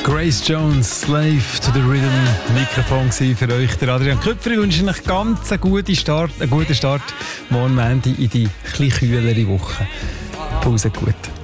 Grace Jones, Slave to the Rhythm. Mikrofon für euch, der Adrian Köpfer. Ich wünsche euch ganz einen guten Start morgen Montag in die etwas kühlere Woche. Pause gut.